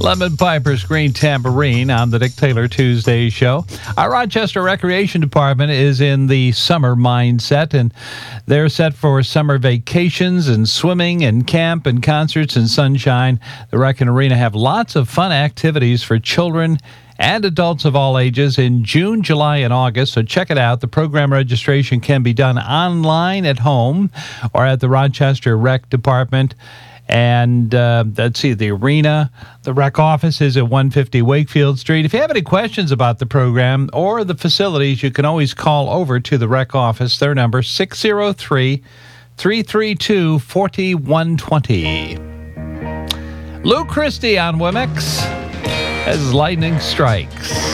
Lemon Piper's Green Tambourine on the Dick Taylor Tuesday show. Our Rochester Recreation Department is in the summer mindset, and they're set for summer vacations and swimming and camp and concerts and sunshine. The Rec and Arena have lots of fun activities for children and adults of all ages in June, July, and August. So check it out. The program registration can be done online at home or at the Rochester Rec Department. And let's see, the arena, the rec office is at 150 Wakefield Street. If you have any questions about the program or the facilities, you can always call over to the rec office. Their number, 603-332-4120. Lou Christie on WMX as lightning strikes.